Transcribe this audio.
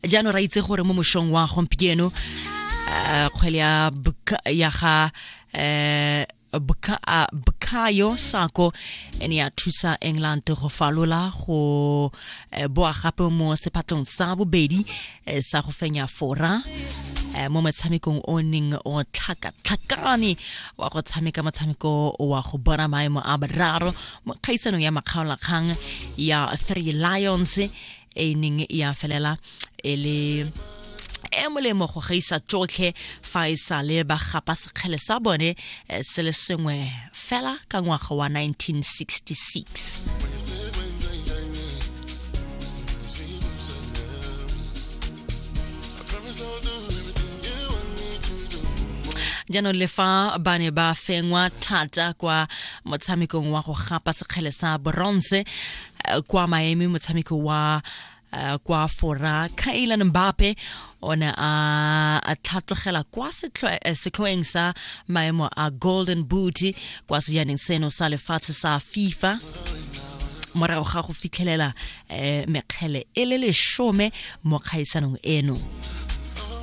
jano ra itse gore mo moshong wa gompieno kgwele ya ga Bukayo Sako ene ya thusa England go falola go boa gape mo sephatlong sa bobedi sa go fenya fora mo motshamekong o ning o tlhakane wa go tshameka motshameko wa go bona maemo a boraro mo kgaisano ya makgaolakgang ya Three Lions ning ya felela ele molemo go gaisa tsotlhe fa e sa le ba gapa sekgele sa bone se le sengwe fela ka ngwaga wa 1966. Jano le fa bane ba fengwa thata kwa motshamekong wa go gapa sekgele sa bronze kwa Miami motshameko wa kwa fora Kylian Mbappe ona a tlhatlogela kwa setlhoeng sa maemo a Golden Boot kwa sejaneng seno sa lefatshe sa FIFA morago ga go fitlhelela mekgele e le 10 mo kgaisanong eno.